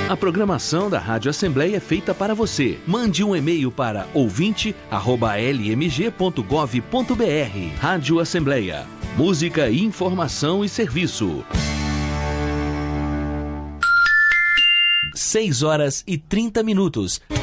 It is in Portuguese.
A programação da Rádio Assembleia é feita para você. Mande um e-mail para ouvinte@lmg.gov.br. Rádio Assembleia. Música, informação e serviço. 6 horas e 30 minutos.